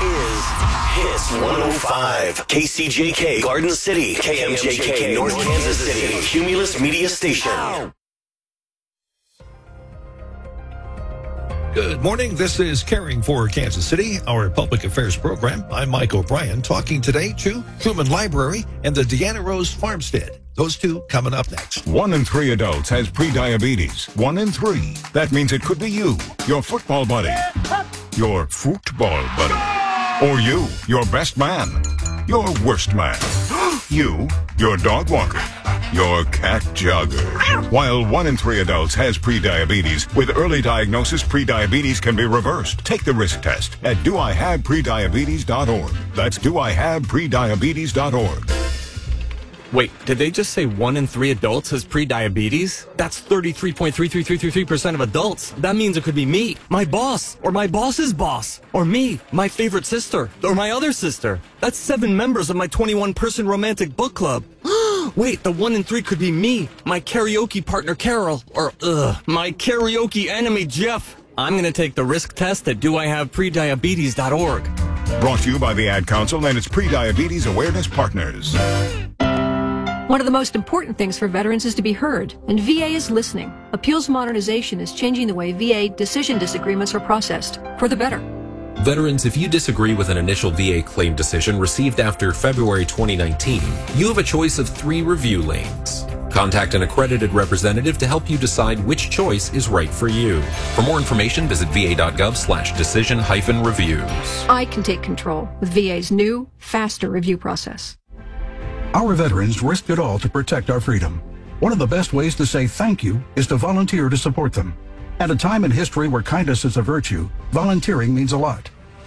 is Hits 105. KCJK, Garden City. KMJK, North Kansas City. Cumulus Media Station. Good morning. This is Caring for Kansas City, our public affairs program. I'm Mike O'Brien, talking today to Truman Library and the Deanna Rose Farmstead. Those two coming up next. 1 in 3 adults has prediabetes. 1 in 3. That means it could be you, your football buddy, your football buddy, or you, your best man, your worst man, you, your dog walker, your cat jogger. While 1 in 3 adults has prediabetes, with early diagnosis, prediabetes can be reversed. Take the risk test at doihaveprediabetes.org. That's doihaveprediabetes.org. Wait, did they just say 1 in 3 adults has prediabetes? That's 33.33333% of adults. That means it could be me, my boss, or my boss's boss, or me, my favorite sister, or my other sister. That's 7 members of my 21-person romantic book club. Wait, the 1 in 3 could be me, my karaoke partner Carol, or my karaoke enemy Jeff. I'm going to take the risk test at doihaveprediabetes.org. Brought to you by the Ad Council and its Prediabetes Awareness Partners. One of the most important things for veterans is to be heard, and VA is listening. Appeals modernization is changing the way VA decision disagreements are processed, for the better. Veterans, if you disagree with an initial VA claim decision received after February 2019, you have a choice of 3 review lanes. Contact an accredited representative to help you decide which choice is right for you. For more information, visit va.gov/decision-reviews. I can take control with VA's new, faster review process. Our veterans risked it all to protect our freedom. One of the best ways to say thank you is to volunteer to support them. At a time in history where kindness is a virtue, volunteering means a lot.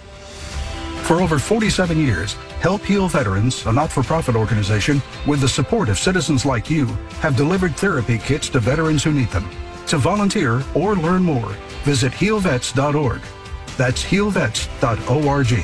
For over 47 years, Help Heal Veterans, a not-for-profit organization with the support of citizens like you, have delivered therapy kits to veterans who need them. To volunteer or learn more, visit healvets.org. That's healvets.org.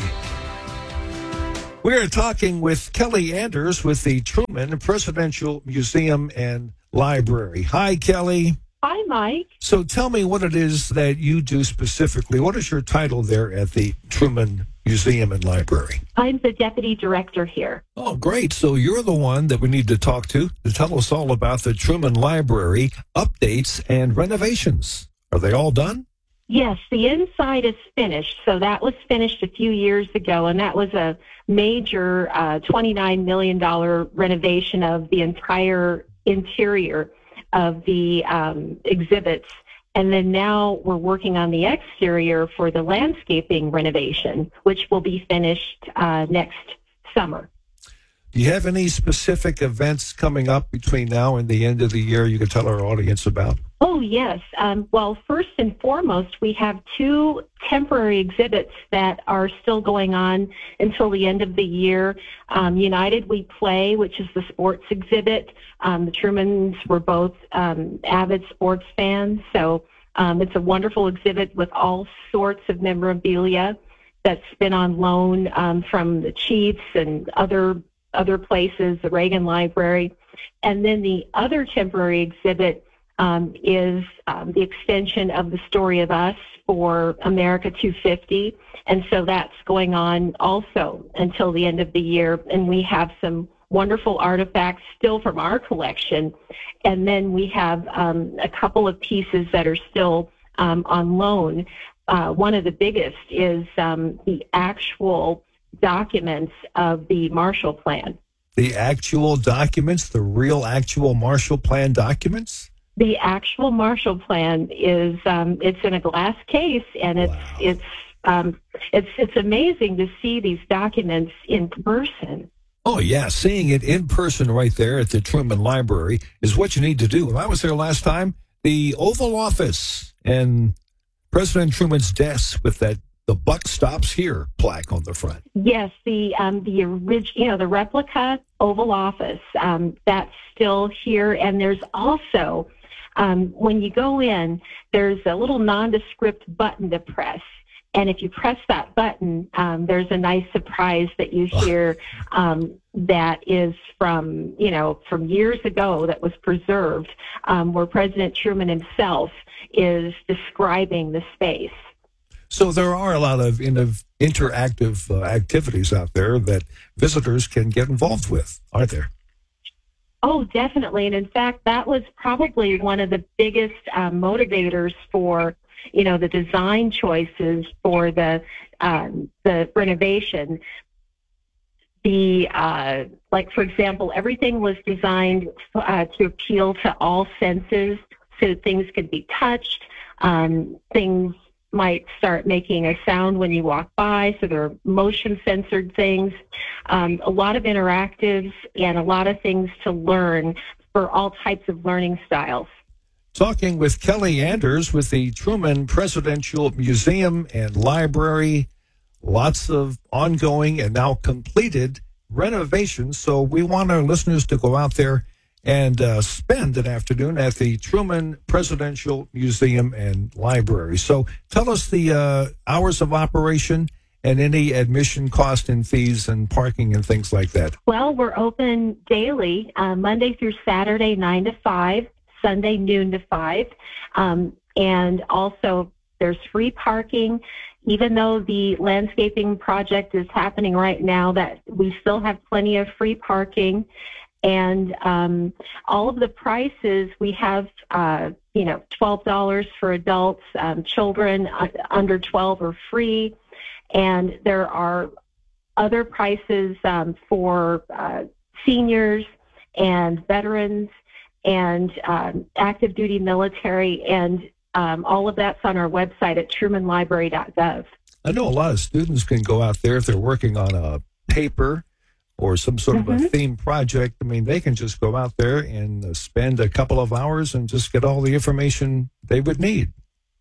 We are talking with Kelly Anders with the Truman Presidential Museum and Library. Hi, Kelly. Hi, Mike. So tell me what it is that you do specifically. What is your title there at the Truman Museum and Library? I'm the deputy director here. Oh, great. So you're the one that we need to talk to tell us all about the Truman Library updates and renovations. Are they all done? Yes, the inside is finished. So that was finished a few years ago, and that was a major $29 million renovation of the entire interior of the exhibits. And then now we're working on the exterior for the landscaping renovation, which will be finished next summer. Do you have any specific events coming up between now and the end of the year you can tell our audience about? Oh, yes. Well, first and foremost, we have 2 temporary exhibits that are still going on until the end of the year. United We Play, which is the sports exhibit. The Trumans were both avid sports fans, so it's a wonderful exhibit with all sorts of memorabilia that's been on loan from the Chiefs and other places, the Reagan Library. And then the other temporary exhibit is the extension of the Story of Us for America 250. And so that's going on also until the end of the year. And we have some wonderful artifacts still from our collection. And then we have a couple of pieces that are still on loan. One of the biggest is the actual documents of the Marshall Plan. The actual documents, the real actual Marshall Plan documents? The actual Marshall Plan is it's in a glass case, and it's amazing to see these documents in person. Oh, yeah. Seeing it in person right there at the Truman Library is what you need to do. When I was there last time, the Oval Office and President Truman's desk with the buck stops here plaque on the front. Yes, the original, the replica Oval Office, that's still here. And there's also, when you go in, there's a little nondescript button to press. And if you press that button, there's a nice surprise that you hear that is from years ago that was preserved, where President Truman himself is describing the space. So there are a lot of interactive activities out there that visitors can get involved with, aren't there? Oh, definitely. And in fact, that was probably one of the biggest motivators for, the design choices for the renovation. For example, everything was designed to appeal to all senses, so things could be touched. Things might start making a sound when you walk by, so there are motion-censored things. A lot of interactives and a lot of things to learn for all types of learning styles. Talking with Kelly Anders with the Truman Presidential Museum and Library. Lots of ongoing and now completed renovations. So we want our listeners to go out there and spend an afternoon at the Truman Presidential Museum and Library. So tell us the hours of operation and any admission cost and fees and parking and things like that. Well, we're open daily, Monday through Saturday, 9 to 5, Sunday, noon to 5. And also there's free parking. Even though the landscaping project is happening right now, that we still have plenty of free parking. And all of the prices, we have, $12 for adults. Children under 12 are free. And there are other prices for seniors and veterans and active duty military, and all of that's on our website at trumanlibrary.gov. I know a lot of students can go out there if they're working on a paper or some sort of a theme project. I mean, they can just go out there and spend a couple of hours and just get all the information they would need.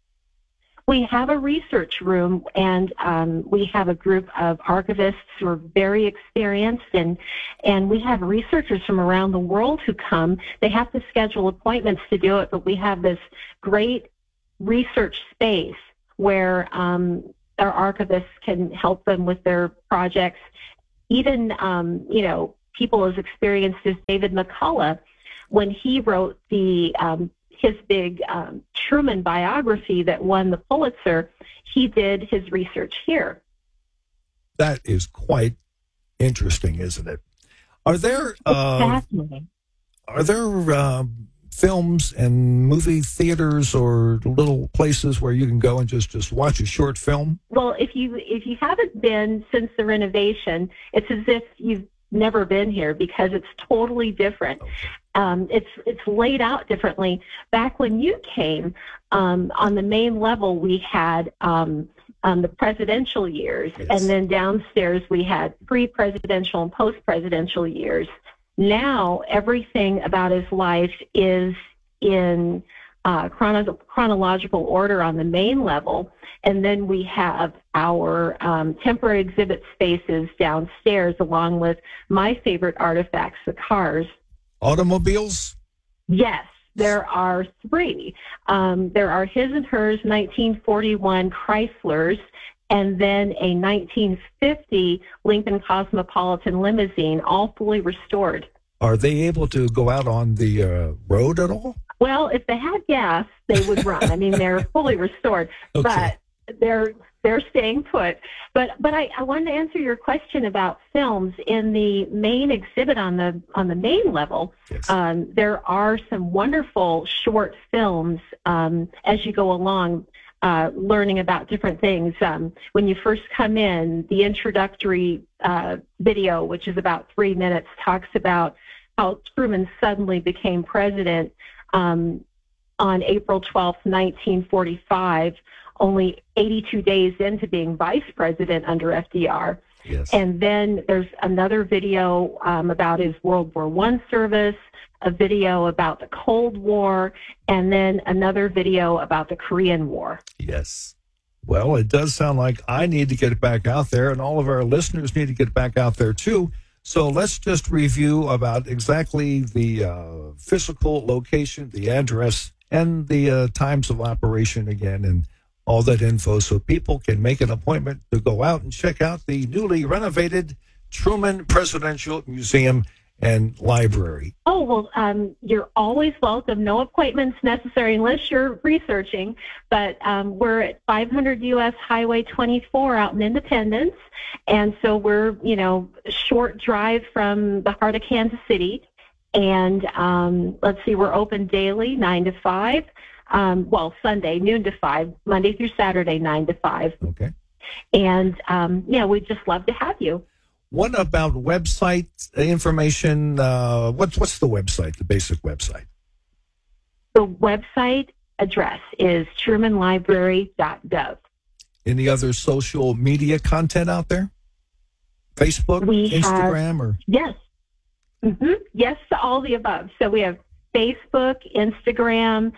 We have a research room, and we have a group of archivists who are very experienced, and we have researchers from around the world who come. They have to schedule appointments to do it, but we have this great research space where our archivists can help them with their projects. Even, people as experienced as David McCullough, when he wrote his big Truman biography that won the Pulitzer, he did his research here. That is quite interesting, isn't it? Are there films and movie theaters or little places where you can go and just watch a short film? Well, if you haven't been since the renovation, it's as if you've never been here, because it's totally different. It's laid out differently. Back when you came, on the main level we had the presidential years, yes. And then downstairs we had pre-presidential and post-presidential years. Now everything about his life is in chronological order on the main level, and then we have our temporary exhibit spaces downstairs, along with my favorite artifacts, the cars. Automobiles? Yes, there are 3. There are his and hers 1941 Chryslers, and then a 1950 Lincoln Cosmopolitan limousine, all fully restored. Are they able to go out on the road at all? Well, if they had gas, they would run. I mean, they're fully restored, Okay. But they're staying put. But I wanted to answer your question about films. In the main exhibit on the main level, Yes. there are some wonderful short films as you go along, learning about different things. When you first come in, the introductory video, which is about 3 minutes, talks about how Truman suddenly became president on April 12th, 1945, only 82 days into being vice president under FDR. Yes. And then there's another video about his World War I service, a video about the Cold War, and then another video about the Korean War. Yes. Well, it does sound like I need to get back out there, and all of our listeners need to get back out there too. So let's just review about exactly the physical location, the address, and the times of operation again, and all that info, so people can make an appointment to go out and check out the newly renovated Truman Presidential Museum and Library? Oh, well, you're always welcome. No appointments necessary unless you're researching. But we're at 500 U.S. Highway 24 out in Independence. And so we're, a short drive from the heart of Kansas City. And let's see, we're open daily, 9 to 5. Sunday, noon to 5, Monday through Saturday, 9 to 5. Okay. And, we'd just love to have you. What about website information? What's the website, the basic website? The website address is trumanlibrary.gov. Any other social media content out there? Facebook, Instagram? Yes. Mm-hmm. Yes to all the above. So we have Facebook, Instagram.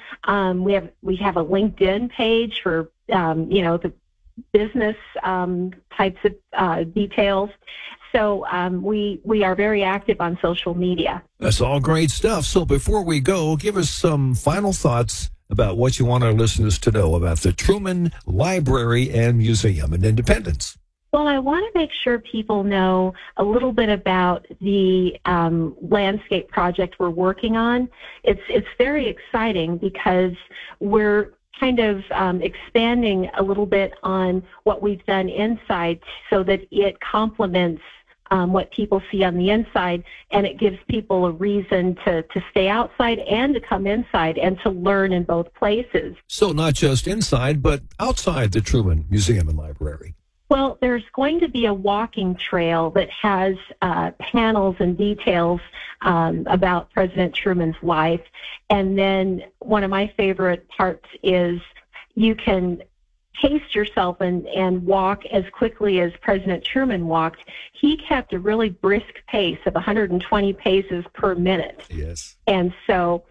We have a LinkedIn page for, the business types of details. So we are very active on social media. That's all great stuff. So before we go, give us some final thoughts about what you want our listeners to know about the Truman Library and Museum in Independence. Well, I want to make sure people know a little bit about the landscape project we're working on. It's very exciting because we're kind of expanding a little bit on what we've done inside so that it complements what people see on the inside, and it gives people a reason to stay outside and to come inside and to learn in both places. So not just inside, but outside the Truman Museum and Library. Well, there's going to be a walking trail that has panels and details about President Truman's life. And then one of my favorite parts is you can pace yourself and walk as quickly as President Truman walked. He kept a really brisk pace of 120 paces per minute. Yes. And so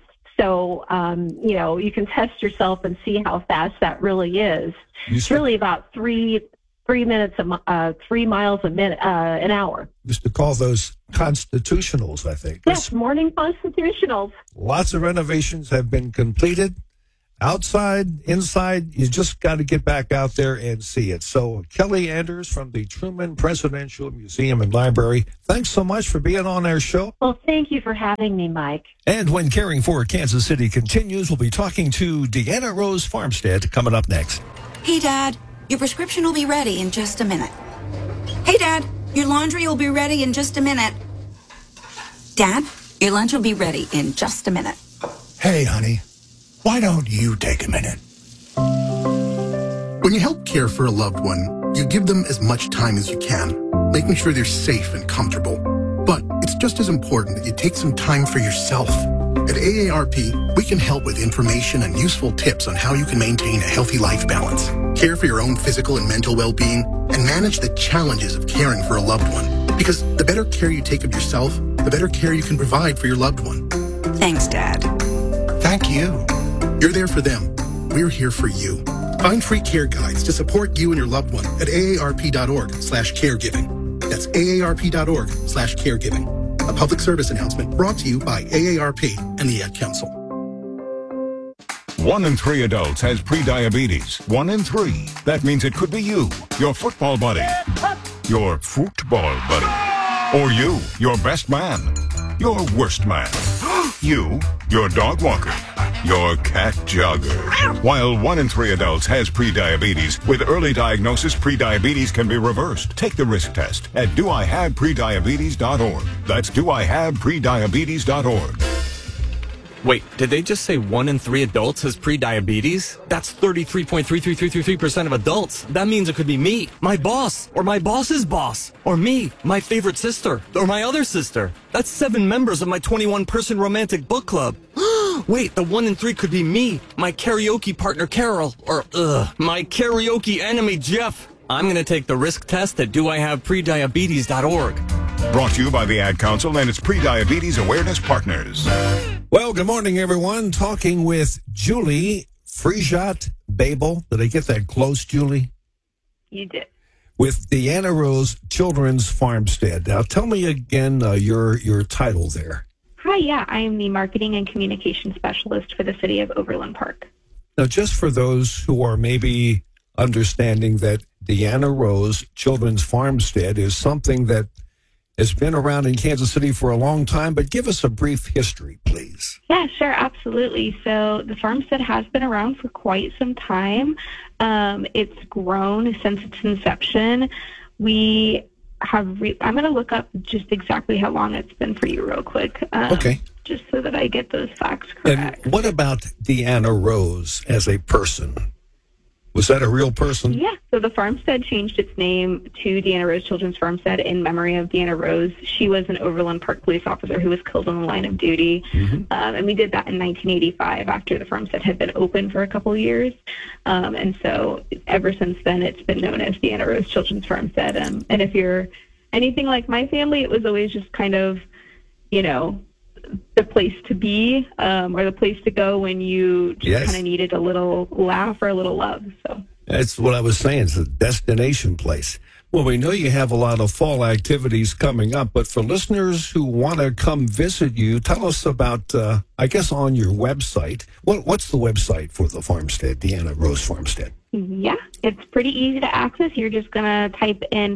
you can test yourself and see how fast that really is. It's really about 3 miles a minute, an hour. Used to call those constitutionals, I think. Yes, morning constitutionals. Lots of renovations have been completed. Outside, inside, you just got to get back out there and see it. So Kelly Anders from the Truman Presidential Museum and Library, thanks so much for being on our show. Well, thank you for having me, Mike. And when Caring for Kansas City continues, we'll be talking to Deanna Rose Farmstead coming up next. Hey, Dad, your prescription will be ready in just a minute. Hey, Dad, your laundry will be ready in just a minute. Dad, your lunch will be ready in just a minute. Hey, honey. Why don't you take a minute? When you help care for a loved one, you give them as much time as you can, making sure they're safe and comfortable. But it's just as important that you take some time for yourself. At AARP, we can help with information and useful tips on how you can maintain a healthy life balance, care for your own physical and mental well-being, and manage the challenges of caring for a loved one. Because the better care you take of yourself, the better care you can provide for your loved one. Thanks, Dad. Thank you. You're there for them. We're here for you. Find free care guides to support you and your loved one at aarp.org/caregiving. That's aarp.org/caregiving. A public service announcement brought to you by AARP and the Ad Council. 1 in 3 adults has prediabetes. 1 in 3. That means it could be you, your football buddy, your football buddy, or you, your best man, your worst man, you, your dog walker, your cat jogger. While 1 in 3 adults has prediabetes, with early diagnosis, prediabetes can be reversed. Take the risk test at doihaveprediabetes.org. That's doihaveprediabetes.org. Wait, did they just say 1 in 3 adults has prediabetes? That's 33.3333% of adults. That means it could be me, my boss, or my boss's boss, or me, my favorite sister, or my other sister. That's 7 members of my 21-person romantic book club. Wait, the 1 in 3 could be me, my karaoke partner Carol, or my karaoke enemy Jeff. I'm going to take the risk test at doihaveprediabetes.org. Brought to you by the Ad Council and its Prediabetes Awareness Partners. Well, good morning, everyone. Talking with Julie Frejat Babel. Did I get that close, Julie? You did. With Deanna Rose Children's Farmstead. Now, tell me again your title there. Hi, yeah, I am the Marketing and Communication Specialist for the City of Overland Park. Now, just for those who are maybe understanding that Deanna Rose Children's Farmstead is something that has been around in Kansas City for a long time, but give us a brief history, please. Yeah, sure, absolutely. So the farmstead has been around for quite some time. It's grown since its inception. We have, I'm going to look up just exactly how long it's been for you real quick. Okay. Just so that I get those facts correct. And what about Deanna Rose as a person? Was that a real person? Yeah, so the farmstead changed its name to Deanna Rose Children's Farmstead in memory of Deanna Rose. She was an Overland Park police officer who was killed on the line of duty. And we did that in 1985 after the farmstead had been open for a couple of years. And so ever since then, it's been known as Deanna Rose Children's Farmstead. And if you're anything like my family, it was always just kind of, you know, the place to be or the place to go when you just kind of needed a little laugh or a little love. So that's what I was saying. It's a destination place. Well, we know you have a lot of fall activities coming up, but for listeners who want to come visit you, tell us about, I guess, on your website. What's the website for the farmstead, Deanna Rose Farmstead? Yeah, it's pretty easy to access. You're just going to type in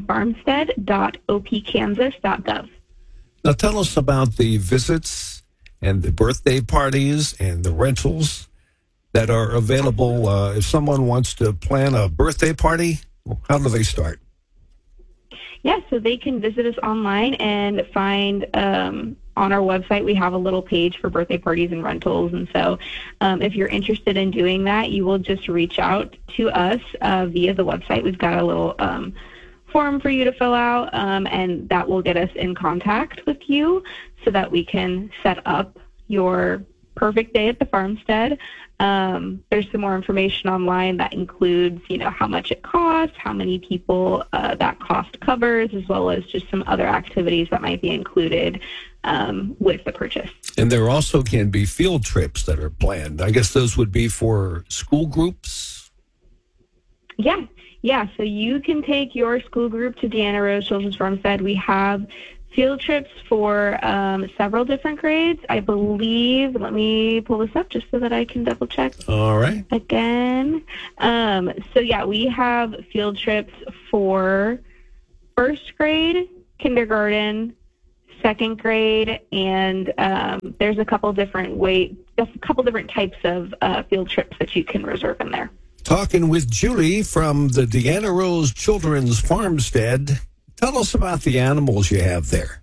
farmstead.opkansas.gov. Now, tell us about the visits and the birthday parties and the rentals that are available. If someone wants to plan a birthday party, how do they start? Yeah, so they can visit us online and find on our website, we have a little page for birthday parties and rentals. And so if you're interested in doing that, you will just reach out to us via the website. We've got a little form for you to fill out, and that will get us in contact with you so that we can set up your perfect day at the farmstead. There's some more information online that includes, you know, how much it costs, how many people that cost covers, as well as just some other activities that might be included with the purchase. And there also can be field trips that are planned. I guess those would be for school groups? Yeah, so you can take your school group to Deanna Rose Children's Farmstead. We have field trips for several different grades. I believe, let me pull this up just so that I can double check. All right. Again. So yeah, we have field trips for first grade, kindergarten, second grade, and there's a couple different types of field trips that you can reserve in there. Talking with Julie from the Deanna Rose Children's Farmstead. Tell us about the animals you have there.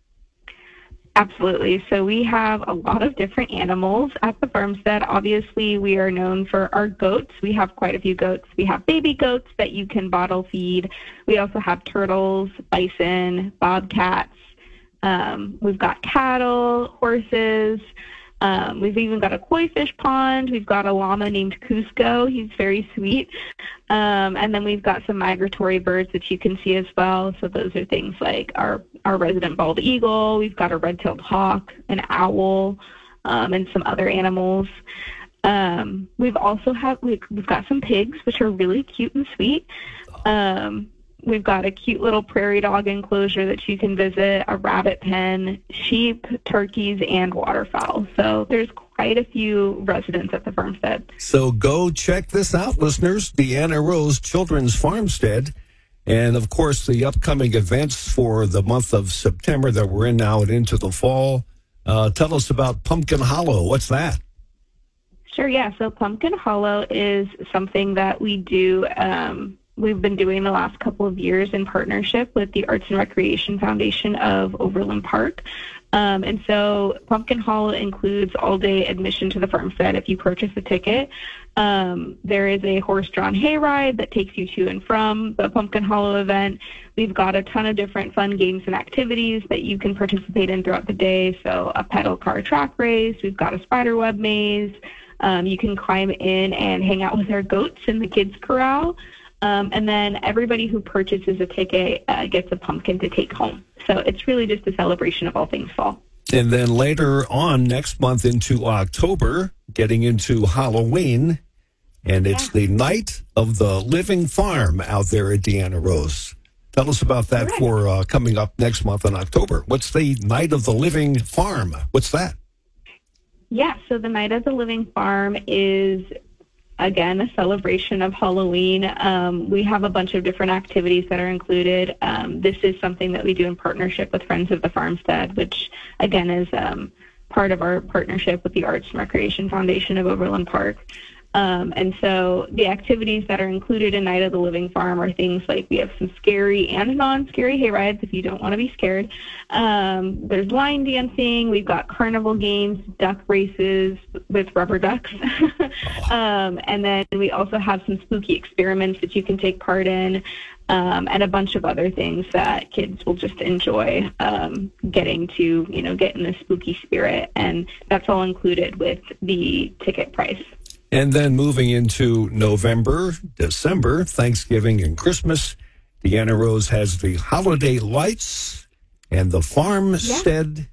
Absolutely. So we have a lot of different animals at the farmstead. Obviously, we are known for our goats. We have quite a few goats. We have baby goats that you can bottle feed. We also have turtles, bison, bobcats. We've got cattle, horses. We've even got a koi fish pond. We've got a llama named Cusco. He's very sweet. And then we've got some migratory birds that you can see as well. So those are things like our resident bald eagle. We've got a red-tailed hawk, an owl, and some other animals. We've got some pigs, which are really cute and sweet. We've got a cute little prairie dog enclosure that you can visit, a rabbit pen, sheep, turkeys, and waterfowl. So there's quite a few residents at the farmstead. So go check this out, listeners, Deanna Rose Children's Farmstead. And, of course, the upcoming events for the month of September that we're in now and into the fall. Tell us about Pumpkin Hollow. What's that? Sure, yeah. So Pumpkin Hollow is something that we do we've been doing the last couple of years in partnership with the Arts and Recreation Foundation of Overland Park. And so Pumpkin Hollow includes all-day admission to the farmstead if you purchase a ticket. There is a horse-drawn hayride that takes you to and from the Pumpkin Hollow event. We've got a ton of different fun games and activities that you can participate in throughout the day. So a pedal car track race. We've got a spiderweb maze. You can climb in and hang out with our goats in the kids' corral. And then everybody who purchases a ticket gets a pumpkin to take home. So it's really just a celebration of all things fall. And then later on next month into October, getting into Halloween, and it's the Night of the Living Farm out there at Deanna Rose. Tell us about that for coming up next month in October. What's the Night of the Living Farm? What's that? Yeah, so the Night of the Living Farm is again, a celebration of Halloween. We have a bunch of different activities that are included. This is something that we do in partnership with Friends of the Farmstead, which, again, is part of our partnership with the Arts and Recreation Foundation of Overland Park. And so the activities that are included in Night of the Living Farm are things like we have some scary and non-scary hay rides if you don't want to be scared. There's line dancing. We've got carnival games, duck races with rubber ducks. And then we also have some spooky experiments that you can take part in, and a bunch of other things that kids will just enjoy getting to, get in the spooky spirit. And that's all included with the ticket price. And then moving into November, December, Thanksgiving, and Christmas, Deanna Rose has the holiday lights and the Farmstead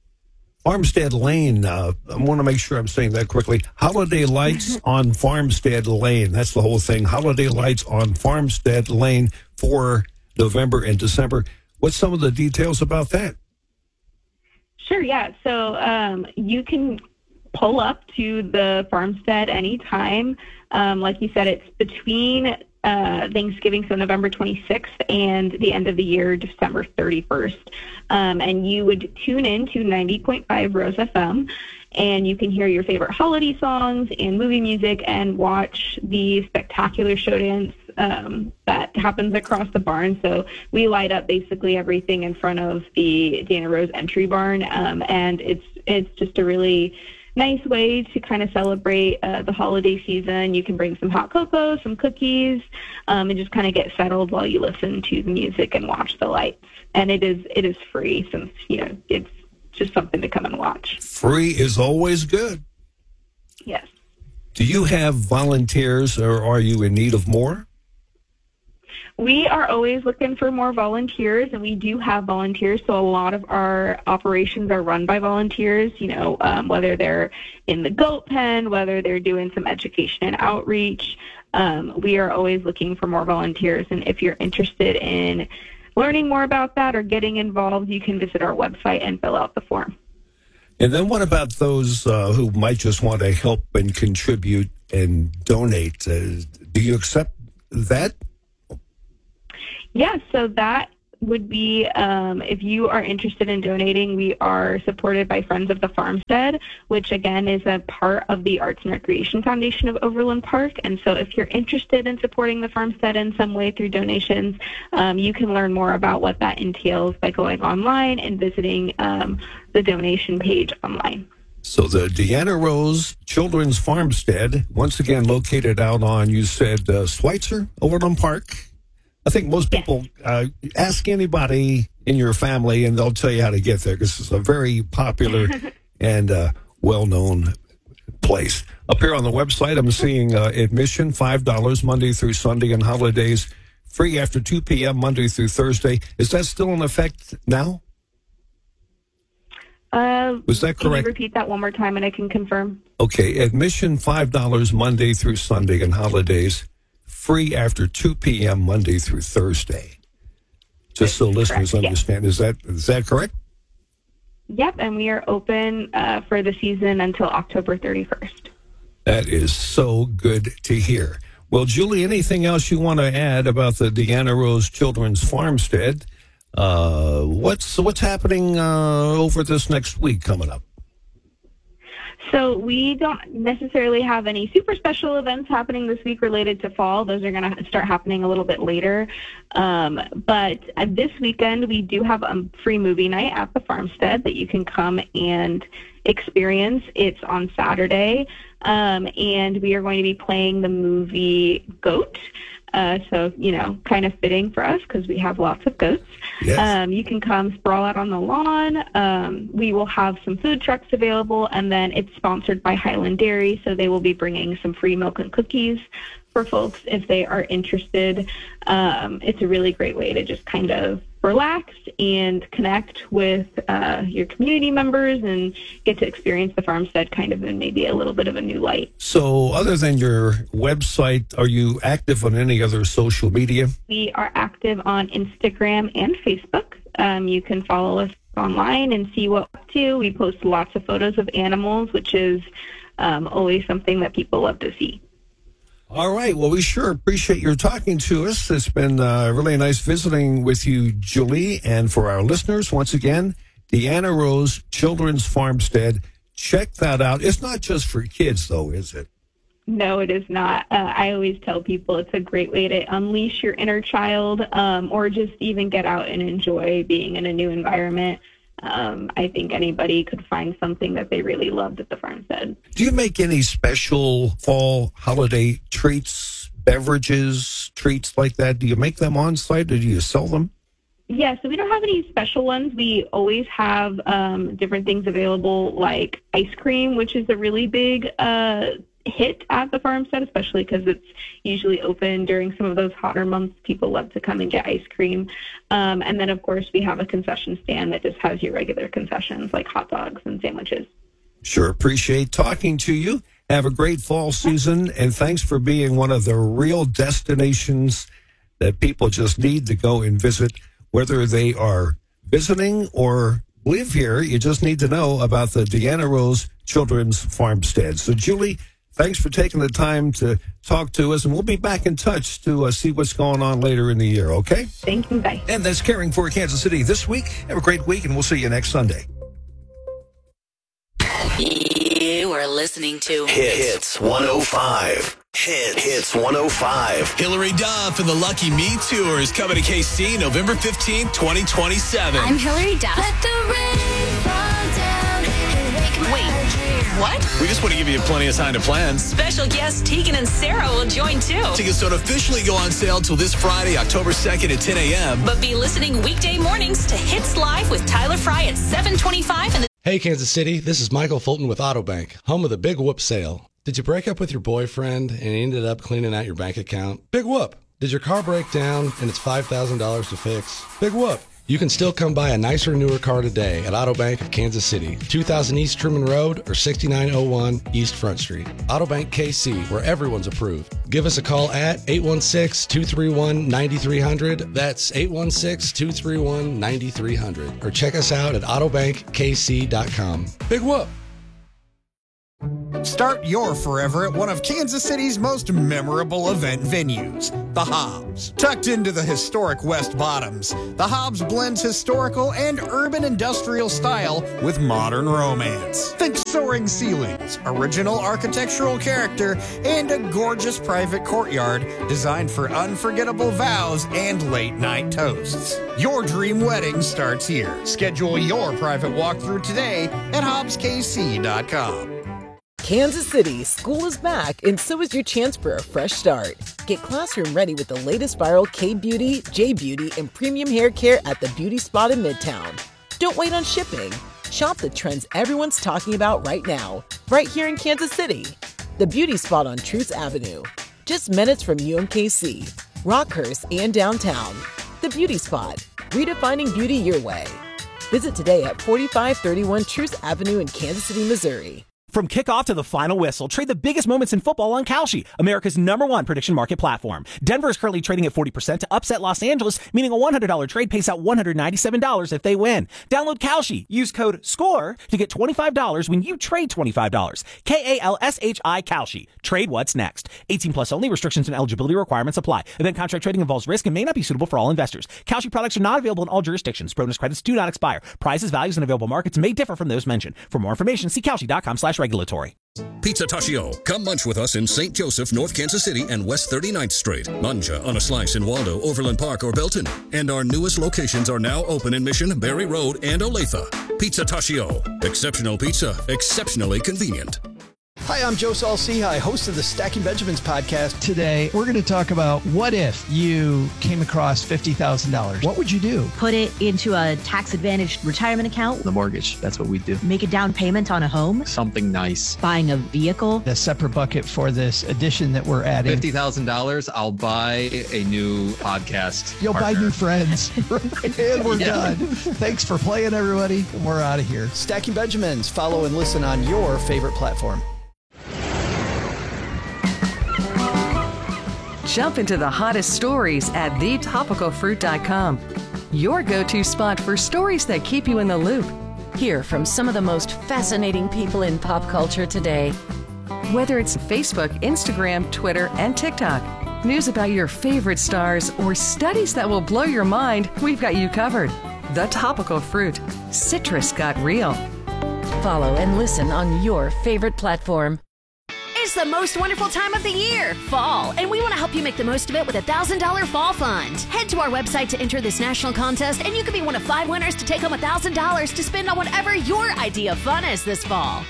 Lane. I want to make sure I'm saying that correctly. Holiday lights on Farmstead Lane. That's the whole thing. Holiday lights on Farmstead Lane for November and December. What's some of the details about that? Sure, yeah. So you can pull up to the farmstead anytime. Like you said, it's between Thanksgiving, so November 26th, and the end of the year, December 31st. And you would tune in to 90.5 Rose FM, and you can hear your favorite holiday songs and movie music and watch the spectacular show dance that happens across the barn. So we light up basically everything in front of the Deanna Rose entry barn, and it's just a really nice way to kind of celebrate the holiday season. You can bring some hot cocoa, some cookies, and just kind of get settled while you listen to the music and watch the lights. And it is free, since it's just something to come and watch. Free is always good. Yes. Do you have volunteers, or are you in need of more? We are always looking for more volunteers, and we do have volunteers. So a lot of our operations are run by volunteers, whether they're in the goat pen, whether they're doing some education and outreach. We are always looking for more volunteers. And if you're interested in learning more about that or getting involved, you can visit our website and fill out the form. And then what about those who might just want to help and contribute and donate? Do you accept that? Yeah, so that would be, if you are interested in donating, we are supported by Friends of the Farmstead, which again is a part of the Arts and Recreation Foundation of Overland Park. And so if you're interested in supporting the farmstead in some way through donations, you can learn more about what that entails by going online and visiting the donation page online. So the Deanna Rose Children's Farmstead, once again located out on, you said, Schweitzer, Overland Park. I think most people ask anybody in your family, and they'll tell you how to get there, because it's a very popular and well-known place. Up here on the website, I'm seeing admission, $5 Monday through Sunday and holidays, free after 2 p.m. Monday through Thursday. Is that still in effect now? Was that correct? Can you repeat that one more time and I can confirm? Okay, admission $5 Monday through Sunday and holidays, free after 2 p.m. Monday through Thursday. Just so listeners understand. Yes. Is that correct? Yep, and we are open for the season until October 31st. That is so good to hear. Well, Julie, anything else you want to add about the Deanna Rose Children's Farmstead? What's happening over this next week coming up? So we don't necessarily have any super special events happening this week related to fall. Those are going to start happening a little bit later. But this weekend, we do have a free movie night at the Farmstead that you can come and experience. It's on Saturday, and we are going to be playing the movie Goat. So, kind of fitting for us because we have lots of goats. Yes. You can come sprawl out on the lawn. We will have some food trucks available, and then it's sponsored by Highland Dairy, so they will be bringing some free milk and cookies for folks if they are interested. It's a really great way to just kind of relax and connect with your community members and get to experience the farmstead kind of in maybe a little bit of a new light. So other than your website, are you active on any other social media? We are active on Instagram and Facebook. You can follow us online and see what we're up to. We post lots of photos of animals, which is always something that people love to see. All right. Well, we sure appreciate your talking to us. It's been really nice visiting with you, Julie. And for our listeners, once again, Deanna Rose Children's Farmstead. Check that out. It's not just for kids, though, is it? No, it is not. I always tell people it's a great way to unleash your inner child, or just even get out and enjoy being in a new environment. I think anybody could find something that they really loved at the farmstead. Do you make any special fall holiday treats, beverages, treats like that? Do you make them on site, or do you sell them? Yeah, so we don't have any special ones. We always have different things available, like ice cream, which is a really big hit at the farmstead, especially because it's usually open during some of those hotter months. People love to come and get ice cream. And then, of course, we have a concession stand that just has your regular concessions like hot dogs and sandwiches. Sure appreciate talking to you. Have a great fall season, and thanks for being one of the real destinations that people just need to go and visit, whether they are visiting or live here. You just need to know about the Deanna Rose Children's Farmstead. So, Julie, thanks for taking the time to talk to us, and we'll be back in touch to see what's going on later in the year, okay? Thank you. Bye. And that's Caring for Kansas City this week. Have a great week, and we'll see you next Sunday. You are listening to Hits 105. Hits 105. Hillary Duff and the Lucky Me Tour is coming to KC November 15th, 2027. I'm Hillary Duff. Let the rain fall down and wake my dream. What? We just want to give you plenty of time to plan. Special guests Tegan and Sarah will join too. Tickets don't officially go on sale till this Friday, October 2nd at 10 a.m. But be listening weekday mornings to Hits Live with Tyler Fry at 7:25 and Hey, Kansas City, this is Michael Fulton with Autobank, home of the Big Whoop sale. Did you break up with your boyfriend and he ended up cleaning out your bank account? Big whoop. Did your car break down and it's $5,000 to fix? Big whoop. You can still come buy a nicer, newer car today at Autobank of Kansas City, 2000 East Truman Road or 6901 East Front Street. Autobank KC, where everyone's approved. Give us a call at 816-231-9300. That's 816-231-9300. Or check us out at autobankkc.com. Big whoop. Start your forever at one of Kansas City's most memorable event venues, the Hobbs. Tucked into the historic West Bottoms, the Hobbs blends historical and urban industrial style with modern romance. Think soaring ceilings, original architectural character, and a gorgeous private courtyard designed for unforgettable vows and late-night toasts. Your dream wedding starts here. Schedule your private walkthrough today at hobbskc.com. Kansas City, school is back, and so is your chance for a fresh start. Get classroom ready with the latest viral K-Beauty, J-Beauty, and premium hair care at the Beauty Spot in Midtown. Don't wait on shipping. Shop the trends everyone's talking about right now, right here in Kansas City. The Beauty Spot on Truce Avenue. Just minutes from UMKC, Rockhurst, and downtown. The Beauty Spot, redefining beauty your way. Visit today at 4531 Truce Avenue in Kansas City, Missouri. From kickoff to the final whistle, trade the biggest moments in football on Kalshi, America's #1 prediction market platform. Denver is currently trading at 40% to upset Los Angeles, meaning a $100 trade pays out $197 if they win. Download Kalshi. Use code SCORE to get $25 when you trade $25. KALSHI Kalshi. Trade what's next. 18 plus only. Restrictions and eligibility requirements apply. Event contract trading involves risk and may not be suitable for all investors. Kalshi products are not available in all jurisdictions. Bonus credits do not expire. Prices, values, and available markets may differ from those mentioned. For more information, see Kalshi.com/regulatory. Pizza Tachio. Come munch with us in St. Joseph, North Kansas City, and West 39th Street. Manja on a slice in Waldo, Overland Park, or Belton. And our newest locations are now open in Mission, Berry Road, and Olathe. Pizza Tachio. Exceptional pizza. Exceptionally convenient. Hi, I'm Joe Saul-Sehy, host of the Stacking Benjamins podcast. Today, we're going to talk about what if you came across $50,000. What would you do? Put it into a tax-advantaged retirement account. The mortgage, that's what we do. Make a down payment on a home. Something nice. Buying a vehicle. A separate bucket for this addition that we're adding. $50,000, I'll buy a new podcast You'll partner. buy new friends. And we're done. Thanks for playing, everybody. And we're out of here. Stacking Benjamins. Follow and listen on your favorite platform. Jump into the hottest stories at thetopicalfruit.com. Your go-to spot for stories that keep you in the loop. Hear from some of the most fascinating people in pop culture today. Whether it's Facebook, Instagram, Twitter, and TikTok, news about your favorite stars, or studies that will blow your mind, we've got you covered. The Topical Fruit. Citrus got real. Follow and listen on your favorite platform. It's the most wonderful time of the year, fall, and we want to help you make the most of it with a $1,000 fall fund. Head to our website to enter this national contest, and you could be one of 5 winners to take home $1,000 to spend on whatever your idea of fun is this fall.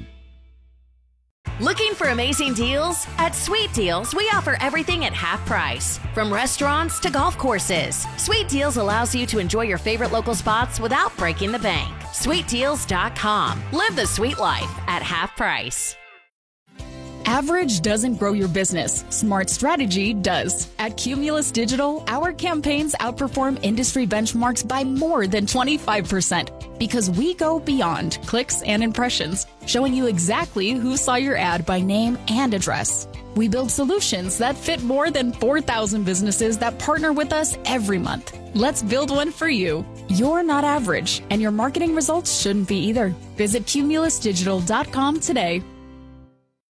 Looking for amazing deals? At Sweet Deals, we offer everything at half price, from restaurants to golf courses. Sweet Deals allows you to enjoy your favorite local spots without breaking the bank. SweetDeals.com. Live the sweet life at half price. Average doesn't grow your business. Smart strategy does. At Cumulus Digital, our campaigns outperform industry benchmarks by more than 25% because we go beyond clicks and impressions, showing you exactly who saw your ad by name and address. We build solutions that fit more than 4,000 businesses that partner with us every month. Let's build one for you. You're not average, and your marketing results shouldn't be either. Visit cumulusdigital.com today.